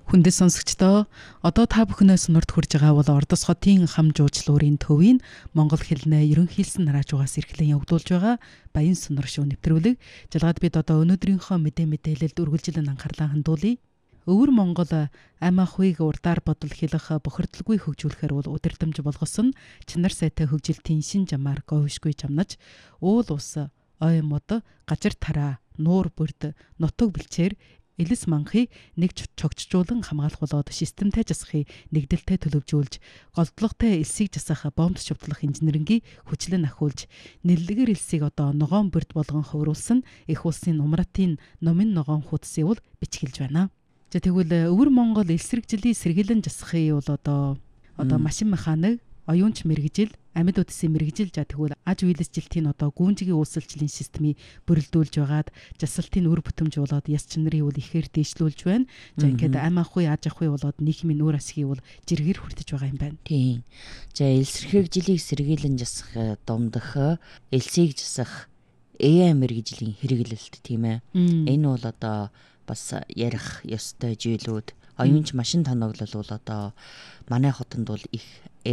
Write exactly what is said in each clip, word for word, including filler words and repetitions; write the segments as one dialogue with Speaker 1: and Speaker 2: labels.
Speaker 1: Хүндэт сонсогчдоо одоо та бүхнээс сонирт хүрж байгаа бол Ордос хотын хам жуулчлуурын төвийн монгол хэлнээ ерөнхийлсэн нараажуугаас эрхлэн явагдуулж байгаа баян сонор шүү нэвтрүүлэг. Жалгаад бид одоо өнөөдрийнхөө мэдээ мэдээлэлд үргэлжлэн анхаарлаа хандуулъя. Өвөр Монгол ам ахуйг урдаар бодол хэлэх бохирдолгүй хөгжүүлэхээр бол удирдамж болгосон чанар сайтай хөгжилтийн шин жамаар говьшгүй чамнаж уул ус ой мод гажир тараа нуур бүрд нутаг бэлчээр элэс манхыг нэг чогчжуулан хамгаалах болоод системтэй засахыг нэгдэлтэй төлөвжүүлж голдлоготой элсийг засах бомб шивтлах инженерингийн хүчлэн ахиулж нэллэгэр элсийг одоо ногоон бүрд болгон хөврүүлсэн их улсын нумратын номын ногоон хуудсыг бол бичгэлж байна. За тэгвэл өвөр Монгол элсрэгжлийн сэргийлэн засахыг бол одоо одоо машин механик, оюунч мэргэжил, амьд үдсийн мэргэжил за тэгвэл аж үйлсжилтийн одоо гүнжигийн үйлсэлжлийн системийг бүрэлдүүлж байгаад жасалтын үр бүтэмж болоод яс чанарыг бол ихээр дэвшлүүлж байна. За ингээд ам ахуй аж ахуй болоод нийгмийн үр ашгийг бол жиргэр хүртэж байгаа юм байна.
Speaker 2: Тийм. За элсэрхэгжлийг сэргийлэн засах домдох элсийг засах эй ай мэргэжлийн хэрэглэлт тийм ээ. Энэ бол одоо бас ярих ёстой зүйлүүд. Оюунч машин тоноглол бол одоо манай хотод бол их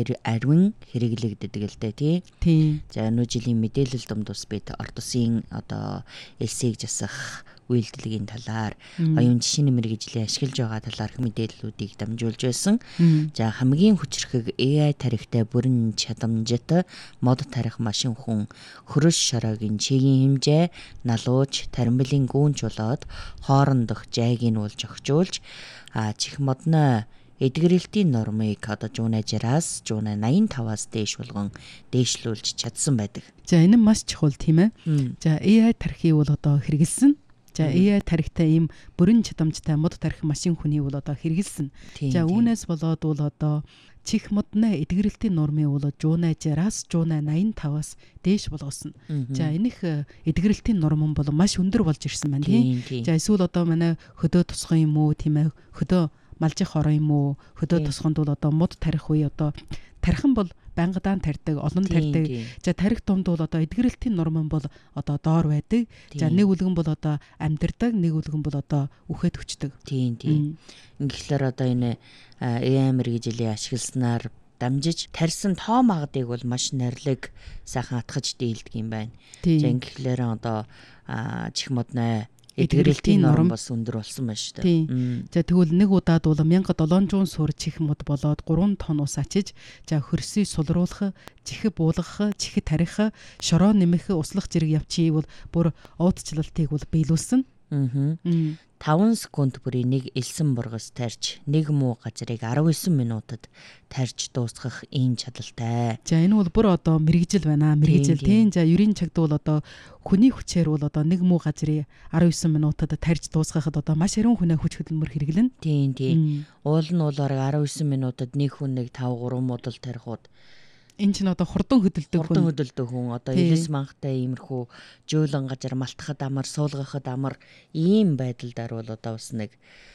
Speaker 2: ариун хэрэглэгддэг л дээ тий. За өнөө жилийн мэдээлэл домдус бид Ордосын одоо элсийг засах үйлдэлгийн талаар оюун шинэ мэргэжлийн ашиглаж байгаа талаарх мэдээллүүдийг дамжуулж байсан. За хамгийн хүчрхэг эй ай тарихтай бүрэн чадамжит мод тарих машин хүн хөрөш шороогийн чигийн хэмжээ налууж таримблын гүнж болоод хоорондох жайгийг нь уулж огчуулж а чих модной эдгэрэлтийн нормыг одоо жуунажраас жуунаа найман таваас дээш болгон дээшлүүлж чадсан байдаг.
Speaker 1: За энэ нь маш чухал тийм ээ. За эй ай тархийг бол одоо хэрэгэлсэн. За эй ай тарихтай ийм бүрэн чадамжтай мод тарих машин хүний бол одоо хэрэгэлсэн. За үүнээс болоод бол одоо чих модной эдгэрэлтийн нормыг бол жуунажраас жуунаа найман таваас дээш болгосон. За энэх эдгэрэлтийн норм нь бол маш өндөр болж ирсэн байна тийм. За эсвэл одоо манай хөдөө тусган юм уу тийм ээ хөдөө малжих орон юм уу хөдөө тусганд бол одоо мод тарих үе одоо тархан бол бангадаан тарьдаг олон тарьдаг. За тарих дунд бол одоо эдгэрэлтийн норм бол одоо доор байдаг. За нэг үлгэн бол одоо амьдардаг, нэг үлгэн бол одоо үхээд өчдөг.
Speaker 2: Тийм тийм. Ингээхээр одоо энэ эй ай мэргэжлийн ашигласнаар дамжиж тарьсан тоо магадыг бол маш нэрлэг сайхан атгаж дийлдэг юм байна. За ингээхээр одоо чих модной эдгэрэлтийн норм бас өндөр болсон байна шүү
Speaker 1: дээ. За тэгвэл нэг удаад бол мянга долоон сур чих мод болоод гурван тонн ус ачиж за хөрсийг сулруулах, чихэ буулгах, чихэ тарих, шороо нэмэх, услах зэрэг явчийг бол бүр уудчлалтыг бол биелүүлсэн.
Speaker 2: Аа. таван секунд бүрийн нэг элсэн бургас тарьж нэг муу газрыг арван эсен минутад тарьж дуусгах ийм чадaltaй.
Speaker 1: За энэ бол бүр одоо мэрэгжил байна. Мэрэгжил тийм. За ерийн чагт бол одоо хүний хүчээр бол одоо нэг муу газрыг арван эсен минутад тарьж дуусгахад одоо маш ариун хүнээ хүч хөдөлмөр хэрэглэнэ.
Speaker 2: Тийм тийм. Уул нь бол арван эсен минутад нэг хүн нэг таван гурван модал тарихууд
Speaker 1: энэ чинь одоо хурдан хөдөлдөг хүн.
Speaker 2: Хурдан хөдөлдөг хүн. Одоо элэс манхтай иймэрхүү жөөлөн гажар малтахад амар, суулгахад амар ийм байдалдаар бол одоо бас нэг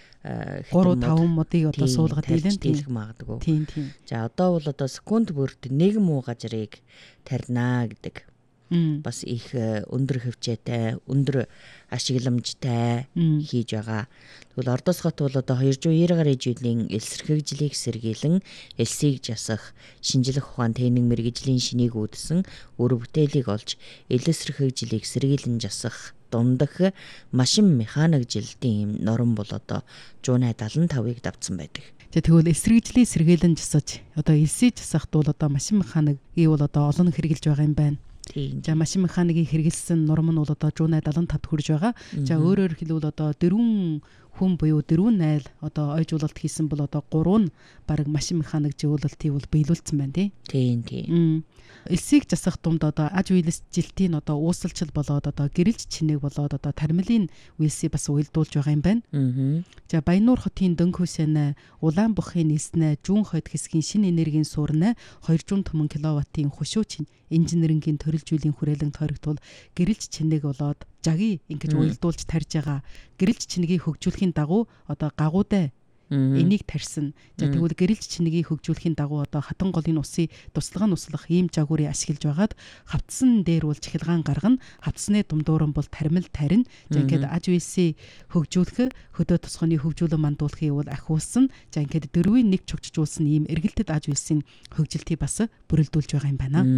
Speaker 1: гурван таван модыг одоо суулгаад дийлэн
Speaker 2: дийлэх магадгүй.
Speaker 1: Тийм тийм.
Speaker 2: За одоо бол одоо секунд бүрт нэг муу гажрыг тарьнаа гэдэг. Бас их өндөр хөвчээтэй, өндөр ашигламжтай хийж байгаа. Тэгвэл Ордос хот бол одоо двести девяносто гаруй жилийн элсэрхэгжлийг сэргийлэн элсийг жасах, шинжлэх ухаан техник мэргэжлийн шинийг үүдсэн өр бүтээлийг олж элсэрхэгжлийг сэргийлэн жасах дундах машин механик жилтийн норм бол одоо жуунаа дагалан тавыг давтсан байдаг.
Speaker 1: За тэгвэл эсрэгжлийг сэргийлэн жасаж одоо элсийг засахд бол одоо машин механик ий бол одоо олон хэрэгжилж байгаа юм байна.
Speaker 2: Тийм.
Speaker 1: За машин механикийг хэрэгэлсэн норм нь бол одоо жуунаа дагалан тавд хүрж байгаа. За өөрөөр хэлбэл одоо дөрвөн хүн буюу дөрвөн найл одоо ойжуулалт хийсэн бол одоо гурван баг машин механик жуулалтыг бол биелүүлсэн байна
Speaker 2: тийм. Тийм.
Speaker 1: Элсийг засах дунд одоо аж үйлсжилтийн одоо уусалчил болоод одоо гэрэлж чинэг болоод одоо таримлын үйлсийг бас уйлдуулж байгаа юм байна.
Speaker 2: Аа.
Speaker 1: За Баяннуур хотын Дөнгөсөн Улаанбухын нийснэ Жүүн хойд хэсгийн шинэ энергийн суурнэ двести түмэн киловаттын хушууч инженерингийн төрөлжүүлэн хүрээлэн тойрогтвол гэрэлж чинэг болоод жаги ингэж уйлдуулж тарж байгаа. Гэрэлж чингийг хөгжүүлэхийн дагуу одоо гагуудай Энийг тарьсан. За тэгвэл гэрэлж чинэгийг хөгжүүлэхийн дагуу одоо хатан голын усыг туслага нь услах ийм жаагуурыг ашиглаж байгаад хавцсан дээр бол чихэлгаан гаргана. Хавцсны думдууран бол таримл тарина. За ингээд аж үйлсийг хөгжүүлэх хөдөө тосгоны хөгжүүлэн мандуулахыг бол ахиулсан. За ингээд дөрвийн нэг чогчжуулсан ийм эргэлтэд аж үйлсийн хөгжилтийг бас бүрэлдүүлж байгаа юм байна.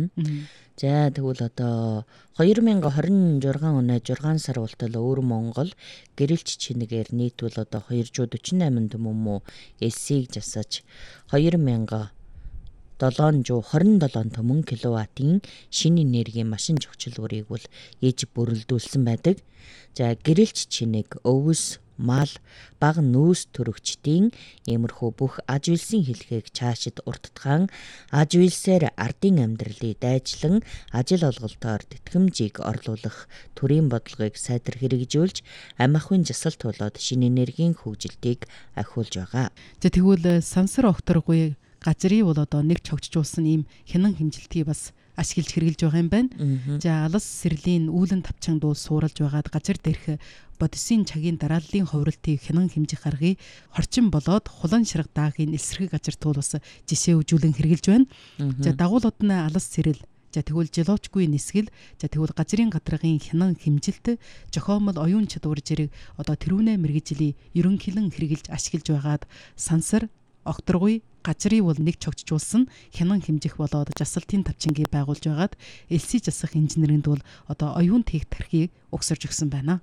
Speaker 2: За тэгвэл одоо хоёр мянга хорин жургаан оноо жургаан сар ултал өвөр Монгол гэрэлч чинэгээр нийтвэл одоо хоёрсот дөрвөн восемь түмэн мүү элсийг засаж хоёр мянга долоонжуу хорин долоон түмэн киловаттын шинэ энергийн машин зохицуулгыг бол ээж бүрэлдүүлсэн байдаг. За гэрэлч чинэг өвс мал баг нүүс төрөгчдийн иймэрхүү бүх аж үйлсийн хэлхийг цаашид урттгаан аж үйлсээр ардын амьдралыг дайчлан ажил олголтоор тэтгэмжийг орлуулах төрийн бодлогыг сайтар хэрэгжүүлж ам ахуйн жасалт болоод шинэ энергийн хөгжилтийг ахиулж байгаа.
Speaker 1: За тэгвэл сансар огторгүй газрыг бол одоо нэг чогчжуулсан ийм хянан хэмжилтийг бас ашиглаж хэрэгжилж байгаа юм байна. За алс сэрлийн үүлэн тавчаан дуул сууралж байгаад газар дээрх бодисын цагийн дарааллын ховролтыг хянан хэмжих аргыг хорчин болоод хулан ширэг даагийн эсрэг газар туул бас жишээ өгүүлэн хэрэгжилж байна. За дагуулууд нь алс сэрэл за тэгвэл жиловчгүй нисгэл за тэгвэл газрын гадаргын хянан хэмжилт жохомол оюун чадвар зэрэг одоо тэрүүнэ мэргэжлийн ерөнхийлөн хэрэгжилж ашиглаж байгаад сансар огторгүй газрыг бол нэг чогчжуулсан хянан хэмжих болоод жасалтын тавчингийг байгуулж байгаад элси засах инженеринд бол одоо оюун тех тархийг угсарж өгсөн байна.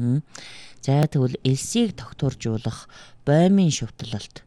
Speaker 2: За тэгвэл элсийг тогтворжуулах боомын шувталалт.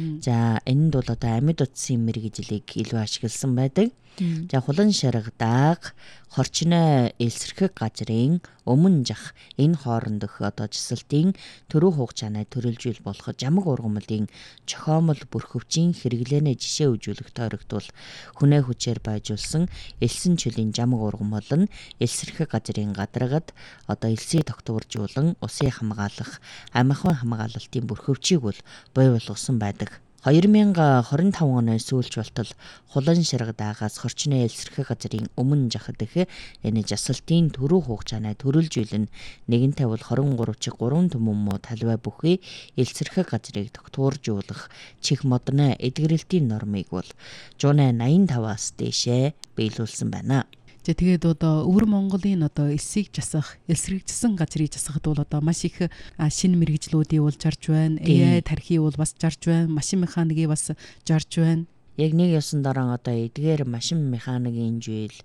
Speaker 2: За энэнд бол одоо амьд утсын мэргэжлийг илүү ашигласан байдаг. За хулан шарга дааг хорчны элсэрхэг газрын өмнө жах энэ хоорондох одоо жисэлтийн төрөө хугацааны төрөлжүүл болох жамаг ургамлын чохомол бүрхөвчийн хэрэглэнэ жишээ өгүүлэх тойрогтвол хүнээ хүчээр байжуулсан элсэн чөлийн жамаг ургамл нь элсэрхэг газрын гадаргад одоо элсийг тогтворжуулан усын хамгаалах ам ахуйн хамгаалалтын бүрхөвчийг бол бий болгосон байдаг. хоёр мянга хорин таван оны сүүлч болтол хулан ширэг даагаас хорчны элсэрхэг газрын өмнө жахад их энэ жасалтын төрөө хугацааны төрөлжүүлэн нэгэнтээ бол хорин гурав чих гурван түмэн муу талбай бүхий элсэрхэг газрыг тогтворжуулах чих модны эдгэрэлтийн нормыг бол зуун восемьдесят таваас дээшээ биелүүлсэн байна.
Speaker 1: За тэгээд одоо өвөр Монголын одоо элсийг засах, элсрэгжсэн газрыг засахад бол одоо маш их шинэ мэргэжлүүдийг бол жарж байна. эй ай тархийг бол бас жарж байна. Машин механикийг бас жарж байна.
Speaker 2: Яг нэг ёсон дараа одоо эдгээр машин механикийн жийл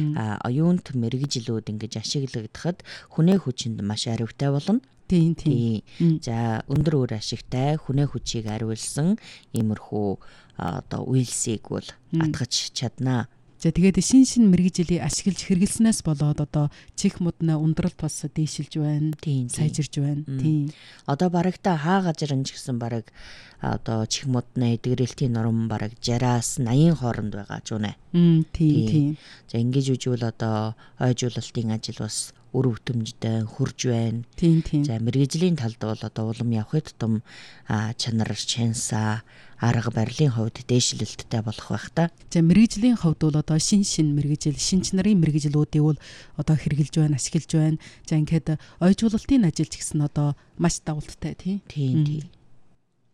Speaker 2: оюунт мэргэжлүүд ингэж ашиглагдахад хүнээ хүчинд маш аривтай болно.
Speaker 1: Тийм тийм.
Speaker 2: За өндөр үр ашигтай хүнээ хүчийг ариулсан иймэрхүү одоо үйлсийг бол атгаж чаднаа.
Speaker 1: За тэгээд шин шин мэргэжлийг ашиглаж хэрэгэлснээс болоод одоо чих модны ундралт бас дээшилж байна. Сайжирж байна. Тийм.
Speaker 2: Одоо барагта хаа газар ч гэсэн бараг одоо чих модны эдгэрэлтийн норм бараг шестьдесят восемьдесят хооронд байгаа ч үнэ.
Speaker 1: Тийм тийм.
Speaker 2: За ингэж үжвэл одоо ойжуулалтын ажил бас үр өвтөмжтэй хурж байна.
Speaker 1: Тийм тийм.
Speaker 2: За мэргэжлийн талд бол одоо улам явахын тутам чанар чанса арга барилын хувьд дээшлэлттэй болох байх та.
Speaker 1: За мэргэжлийн хувьд бол одоо шин шин мэргэжил, шинж нарын мэргэжлүүдийг бол одоо хэрэгжилж байна, ашиглаж байна. За ингээд ойжуулалтын ажил ч гэсэн одоо маш давалттай тий.
Speaker 2: Тийм тийм.